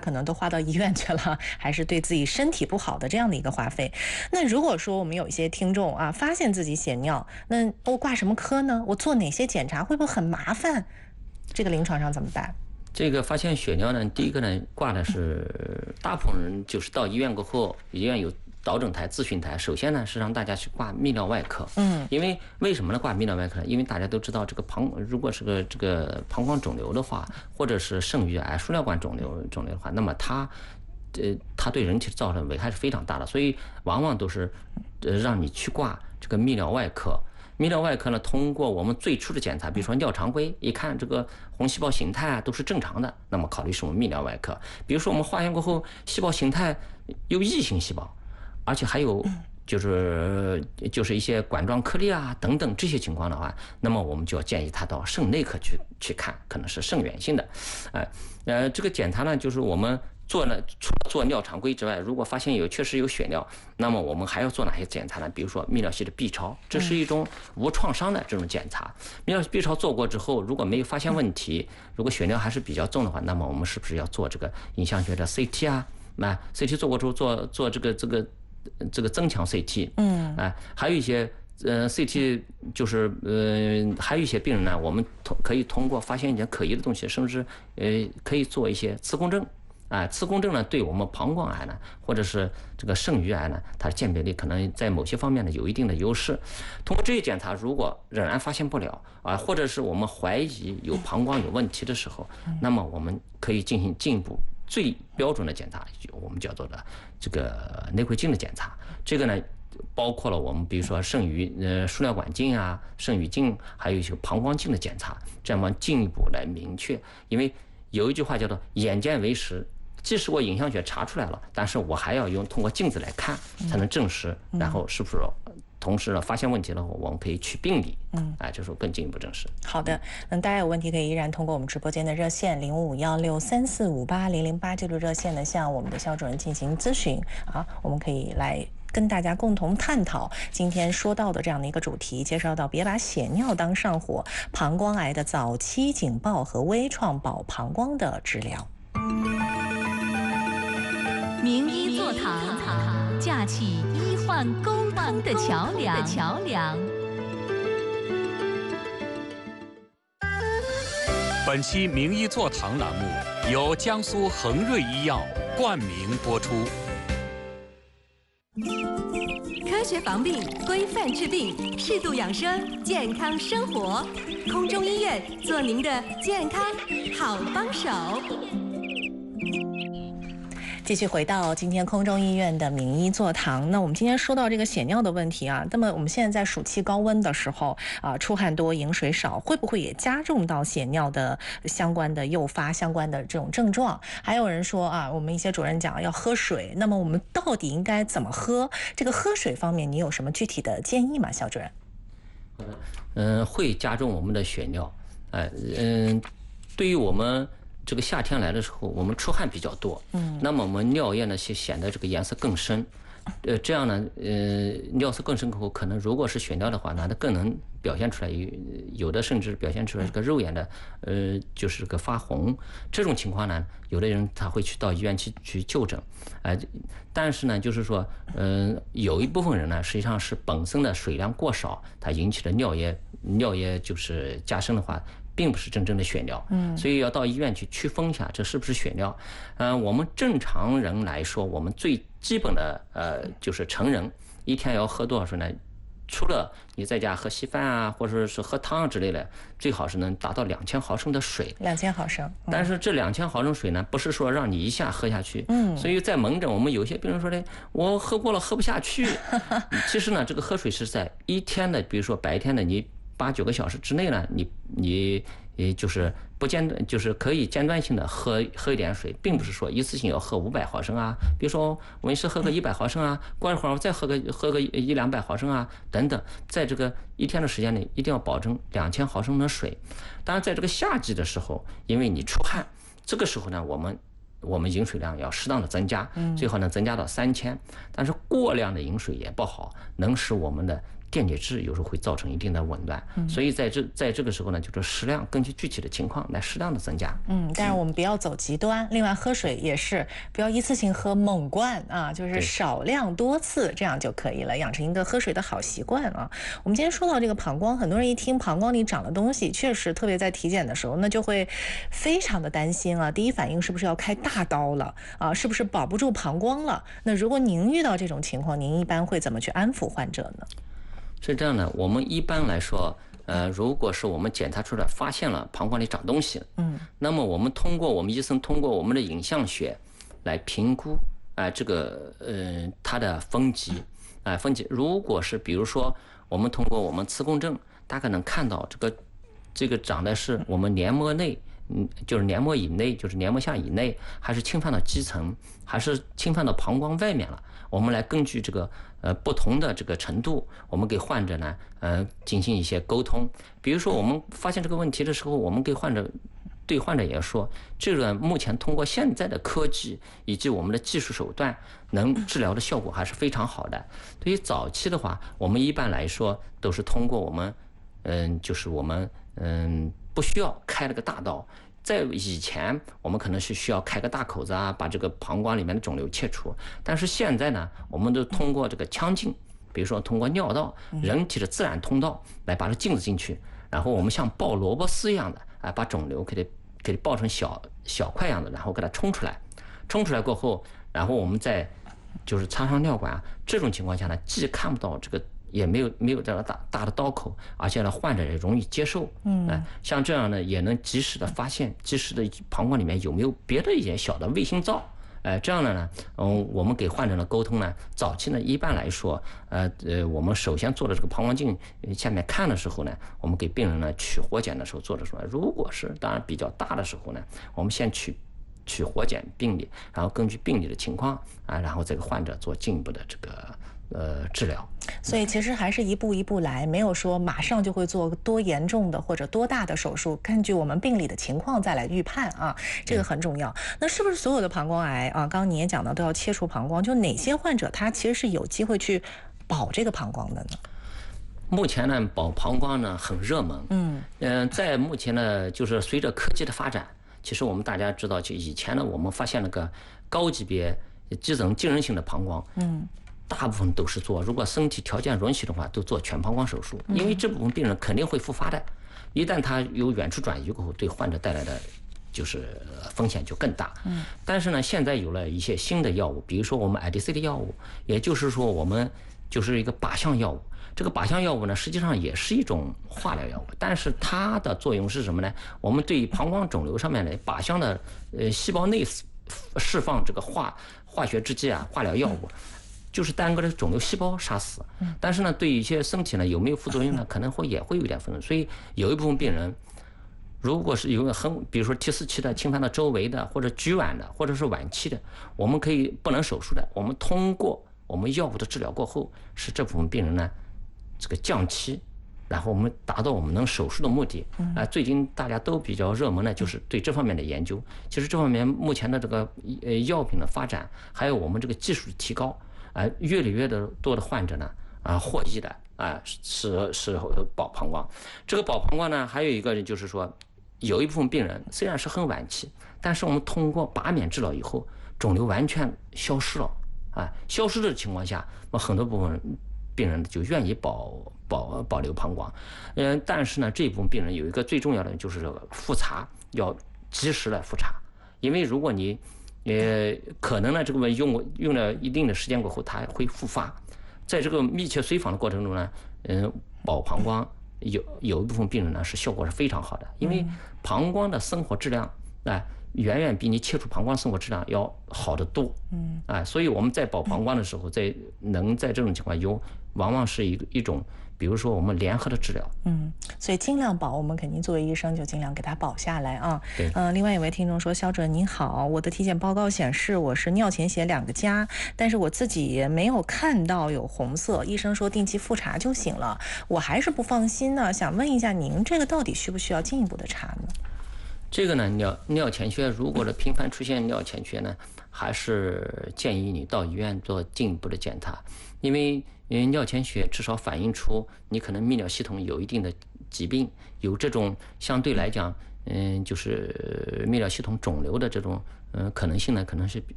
可能都花到医院去了，还是对自己身体不好的这样的一个花费。那如果说我们有一些听众啊，发现自己血尿，那我挂什么科呢？我做哪些检查会不会很麻烦？这个临床上怎么办？ 这个发现血尿呢，第一个呢，挂的是大部分人就是到医院过后，医院有导诊台、咨询台。首先呢，是让大家去挂泌尿外科。因为为什么呢？挂泌尿外科呢？因为大家都知道，这个如果是这个膀胱肿瘤的话，或者是肾盂癌、输尿管肿瘤的话，那么它对人体造成危害是非常大的，所以往往都是让你去挂这个泌尿外科。泌尿外科呢，通过我们最初的检查，比如说尿常规，一看这个红细胞形态啊都是正常的，那么考虑是我们泌尿外科。比如说我们化验过后，细胞形态有异型细胞，而且还有就是一些管状颗粒啊等等这些情况的话，那么我们就要建议他到肾内科去看，可能是肾源性的。这个检查呢，就是我们除了做尿常规之外，如果发现确实有血尿，那么我们还要做哪些检查呢？比如说泌尿系的 B 超，这是一种无创伤的这种检查。泌尿 B 超做过之后，如果没有发现问题，如果血尿还是比较重的话，那么我们是不是要做这个影像学的 CT 啊？CT 做过之后做这个增强 CT。还有一些CT 就是还有一些病人呢，我们可以通过发现一些可疑的东西，甚至可以做一些磁共振。磁共振呢，对我们膀胱癌呢，或者是这个肾盂癌呢，它的鉴别力可能在某些方面呢有一定的优势。通过这些检查，如果仍然发现不了或者是我们怀疑有膀胱有问题的时候，那么我们可以进一步最标准的检查，我们叫做的这个内窥镜的检查。这个呢，包括了我们比如说输尿管镜啊、肾盂镜，还有一些膀胱镜的检查，这样进一步来明确。因为有一句话叫做眼见为实。即使我影像学查出来了，但是我还要通过镜子来看，才能证实，然后是不是同时发现问题了，我们可以取病理，这时候更进一步证实。 好的，那大家有问题可以依然通过我们直播间的热线051634580008这路热线呢，向我们的肖主任进行咨询我们可以来跟大家共同探讨今天说到的这样的一个主题，介绍到别把血尿当上火，膀胱癌的早期警报和微创保膀胱的治疗。 名医座堂，架起医患沟通的桥梁。 本期名医座堂栏目由江苏恒瑞医药冠名播出。 科学防病，规范治病，适度养生，健康生活。空中医院做您的健康好帮手。 继续回到今天空中医院的名医座堂。那我们今天说到这个血尿的问题那么我们现在在暑期高温的时候出汗多饮水少，会不会也加重到血尿的相关的诱发相关的这种症状？还有人说我们一些主任讲要喝水，那么我们到底应该怎么喝？这个喝水方面你有什么具体的建议吗，肖主任？ 会加重我们的血尿。对于我们这个夏天来的时候，我们出汗比较多，那么我们尿液呢显得这个颜色更深，这样呢，尿色更深后，可能如果是血尿的话，那它更能表现出来，有的甚至表现出来这个肉眼的，就是个发红。这种情况呢，有的人他会到医院去就诊，但是呢，就是说，有一部分人呢，实际上是本身的水量过少，它引起的尿液就是加深的话，并不是真正的血尿，所以要到医院去区分一下这是不是血尿。我们正常人来说，我们最基本的就是成人一天要喝多少水呢？除了你在家喝稀饭或者是喝汤之类的，最好是能达到2000毫升的水。 2000毫升。 但是这2000毫升水呢，不是说让你一下喝下去。所以在门诊，我们有些病人说的，我喝过了喝不下去。其实呢，这个喝水是在一天的，比如说白天的你8、9个小时之内呢，你就是就是可以间断性的喝一点水，并不是说一次性要喝500毫升比如说我们是喝个100毫升过一会儿我再喝个100-200毫升等等，在这个一天的时间内一定要保证2000毫升的水。当然在这个夏季的时候，因为你出汗，这个时候呢我们饮水量要适当的增加，最好能增加到3000。但是过量的饮水也不好，能使我们的电解质有时候会造成一定的紊乱，所以在这个时候呢，就是适量根据具体的情况来适量的增加。 但是我们不要走极端。另外喝水也是不要一次性喝猛灌啊，就是少量多次，这样就可以了，养成一个喝水的好习惯啊。我们今天说到这个膀胱，很多人一听膀胱里长了东西，确实特别在体检的时候，那就会非常的担心啊。第一反应是不是要开大刀了啊？是不是保不住膀胱了？那如果您遇到这种情况，您一般会怎么去安抚患者呢？ 是这样的，我们一般来说，如果是我们检查出来发现了膀胱里长东西，那么我们医生通过我们的影像学来评估，这个它的分级，如果是比如说我们通过我们磁共振，大概能看到这个长的是我们黏膜内，就是黏膜以内，就是黏膜下以内，还是侵犯到肌层，还是侵犯到膀胱外面了？我们来根据这个不同的这个程度，我们给患者呢进行一些沟通。比如说我们发现这个问题的时候，我们对患者也说，这个目前通过现在的科技以及我们的技术手段，能治疗的效果还是非常好的。对于早期的话，我们一般来说都是通过我们就是我们不需要开了个大刀。在以前，我们可能是需要开个大口子啊，把这个膀胱里面的肿瘤切除。但是现在呢，我们都通过这个腔镜，比如说通过尿道、人体的自然通道来把它镜子进去，然后我们像爆萝卜丝一样的把肿瘤给它爆成小块样的，然后给它冲出来。冲出来过后，然后我们再就是插上尿管。这种情况下呢，既看不到这个，也没有这样大的刀口，而且呢，患者也容易接受。像这样呢，也能及时的发现，及时的膀胱里面有没有别的一些小的卫星灶。这样的呢，我们给患者的沟通呢，早期呢，一般来说，我们首先做的这个膀胱镜下面看的时候呢，我们给病人呢取活检的时候做的时候，如果是当然比较大的时候呢，我们先取活检病理，然后根据病理的情况然后这个患者做进一步的这个治疗。 所以其实还是一步一步来，没有说马上就会做多严重的或者多大的手术，根据我们病理的情况再来预判啊，这个很重要。那是不是所有的膀胱癌啊，刚刚你也讲到都要切除膀胱，就哪些患者他其实是有机会去保这个膀胱的呢？ 目前呢，保膀胱呢很热门。在目前呢，就是随着科技的发展，其实我们大家知道，就以前呢，我们发现那个高级别机能性的膀胱，大部分都是如果身体条件允许的话，都做全膀胱手术，因为这部分病人肯定会复发的。一旦他有远处转移过后，对患者带来的就是风险就更大。但是呢，现在有了一些新的药物，比如说我们 IDC 的药物，也就是说我们就是一个靶向药物。这个靶向药物呢，实际上也是一种化疗药物，但是它的作用是什么呢？我们对膀胱肿瘤上面的靶向的细胞内释放这个化学制剂化疗药物。就是单个的肿瘤细胞杀死，但是呢，对一些身体呢有没有副作用呢？可能也会有点副作用。所以有一部分病人，如果是有比如说第4期的侵犯到周围的，或者局晚的，或者是晚期的，我们可以不能手术的，我们通过我们药物的治疗过后，使这部分病人呢这个降期，然后我们达到我们能手术的目的。最近大家都比较热门的就是对这方面的研究。其实这方面目前的这个药品的发展，还有我们这个技术的提高。越来越多的患者呢获益的是保膀胱。这个保膀胱呢，还有一个就是说，有一部分病人虽然是很晚期，但是我们通过拔免治疗以后，肿瘤完全消失了消失的情况下，很多部分病人就愿意保留膀胱。但是呢，这一部分病人有一个最重要的就是这个复查要及时的复查，因为如果你可能呢，这个用了一定的时间过后，它会复发。在这个密切随访的过程中呢，保膀胱有一部分病人呢效果是非常好的，因为膀胱的生活质量远远比你切除膀胱生活质量要好得多。所以我们在保膀胱的时候，在这种情况往往是一种，比如说我们联合的治疗。 所以尽量保，我们肯定作为医生就尽量给他保下来啊。 对。 另外有位听众说，肖主任您好，我的体检报告显示我是尿潜血2个加，但是我自己没有看到有红色，医生说定期复查就行了，我还是不放心呢，想问一下您，这个到底需不需要进一步的查呢？ 这个呢，尿潜血如果频繁出现尿潜血呢，还是建议你到医院做进一步的检查，因为尿潜血至少反映出你可能泌尿系统有一定的疾病，有这种相对来讲，就是泌尿系统肿瘤的这种可能性呢，可能是